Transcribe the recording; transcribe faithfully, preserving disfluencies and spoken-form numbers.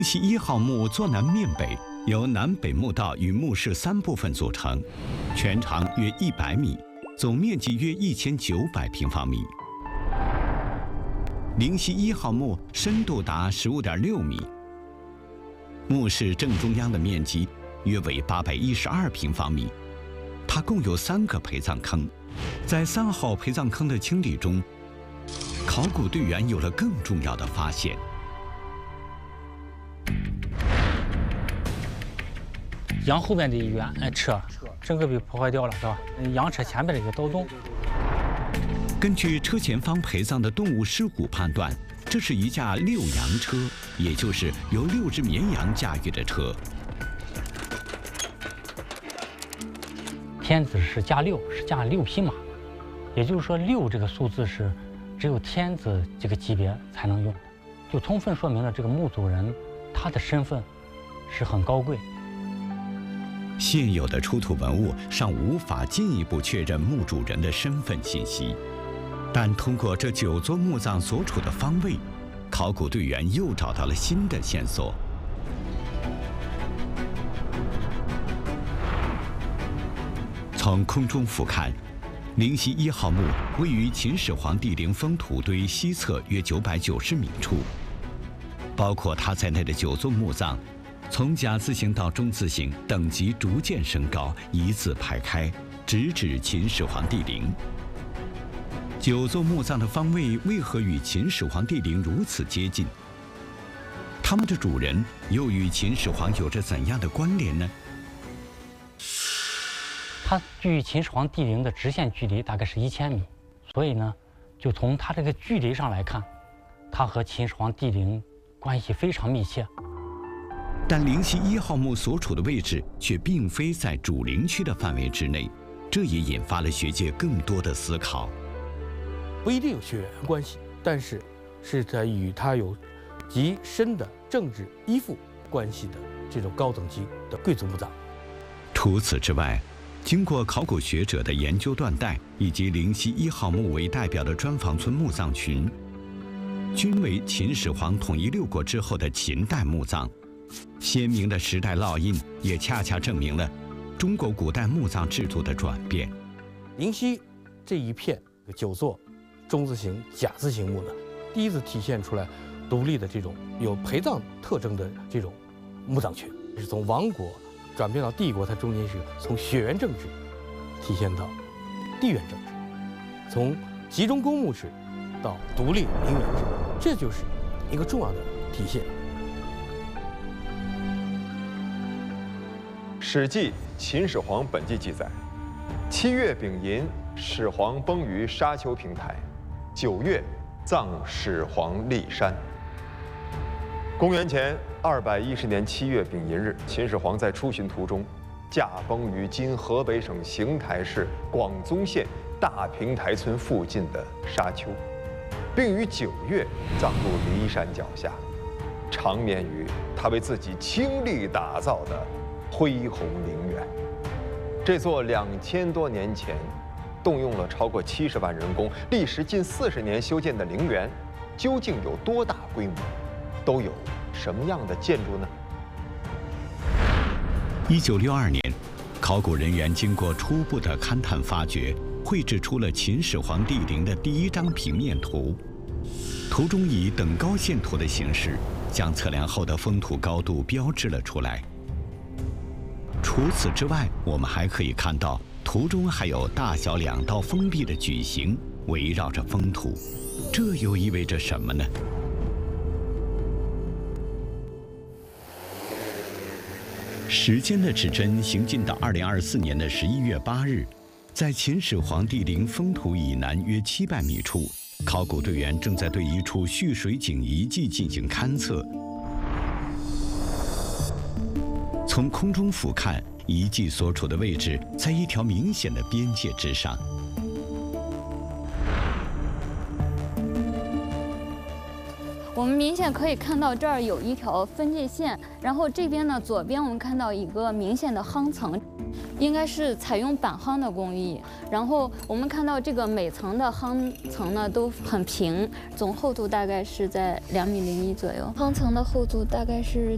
西一号墓坐南面北，由南北墓道与墓室三部分组成，全长约一百米，总面积约一千九百平方米。灵溪一号墓深度达十五点六米，墓室正中央的面积约为八百一十二平方米。它共有三个陪葬坑，在三号陪葬坑的清理中，考古队员有了更重要的发现。 羊后面的原呃车整个被破坏掉了，是吧？羊车前面的一个盗洞。 根据车前方陪葬的动物尸骨判断，这是一架六羊车，也就是由六只绵羊驾驭的车。 天子是驾六，是驾六匹马，也就是说六这个数字是只有天子这个级别才能用的，就充分说明了这个墓主人他的身份是很高贵。 现有的出土文物尚无法进一步确认墓主人的身份信息，但通过这九座墓葬所处的方位，考古队员又找到了新的线索。从空中俯瞰，灵溪一号墓位于秦始皇帝陵封土堆西侧约九百九十米处，包括它在内的九座墓葬，从甲字形到中字形等级逐渐升高，一字排开，直指秦始皇帝陵。九座墓葬的方位为何与秦始皇帝陵如此接近？他们的主人又与秦始皇有着怎样的关联呢？ 它距秦始皇帝陵的直线距离大概是一千米，所以呢，就从它这个距离上来看，它和秦始皇帝陵关系非常密切。 但灵溪一号墓所处的位置却并非在主陵区的范围之内，这也引发了学界更多的思考。 不一定有血缘关系，但是是在与它有极深的政治依附关系的这种高等级的贵族墓葬。 除此之外，经过考古学者的研究断代，以及灵溪一号墓为代表的砖房村墓葬群，均为秦始皇统一六国之后的秦代墓葬。鲜明的时代烙印也恰恰证明了中国古代墓葬制度的转变。 灵溪这一片九座中字形、甲字形墓呢，第一次体现出来独立的这种有陪葬特征的这种墓葬群，是从王国转变到帝国，它中间是从血缘政治体现到地缘政治，从集中公墓制到独立陵园制，这就是一个重要的体现。 《史记·秦始皇本纪》记载：七月丙寅，始皇崩于沙丘平台；九月，葬始皇骊山。公元前二百一十年七月丙寅日，秦始皇在出巡途中，驾崩于今河北省邢台市广宗县大平台村附近的沙丘，并于九月葬入骊山脚下，长眠于他为自己倾力打造的恢宏陵园。这座两千多年前动用了超过七十万人工，历时近四十年修建的陵园，究竟有多大规模？都有什么样的建筑呢？ 一九六二年，考古人员经过初步的勘探发掘，绘制出了秦始皇帝陵的第一张平面图。图中以等高线图的形式，将测量后的封土高度标志了出来。除此之外，我们还可以看到图中还有大小两道封闭的矩形围绕着封土，这又意味着什么呢？时间的指针行进到二零二四年的十一月八日，在秦始皇帝陵封土以南约七百米处，考古队员正在对一处蓄水井遗迹进行勘测。从空中俯瞰，遗迹所处的位置在一条明显的边界之上。 我们明显可以看到这儿有一条分界线，然后这边呢，左边我们看到一个明显的夯层，应该是采用板夯的工艺。然后我们看到这个每层的夯层呢都很平，总厚度大概是在两米零一左右，夯层的厚度大概是